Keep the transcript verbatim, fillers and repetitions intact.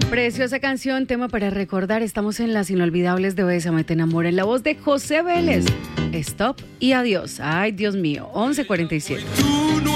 Preciosa canción, tema para recordar. Estamos en las inolvidables de Bésame, te enamora, en la voz de José Vélez. Stop y adiós. Ay, Dios mío, once cuarenta y siete.